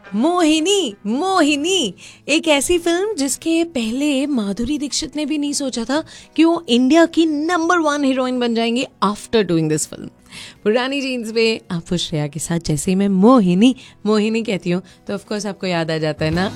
मोहिनी मोहिनी एक ऐसी फिल्म जिसके पहले माधुरी दीक्षित ने भी नहीं सोचा था कि वो इंडिया की नंबर 1 हीरोइन बन जाएंगी आफ्टर डूइंग दिस फिल्म। पुरानी जीन्स में आपको श्रेया के साथ जैसे ही मैं मोहिनी मोहिनी कहती हूँ तो ऑफकोर्स आपको याद आ जाता है ना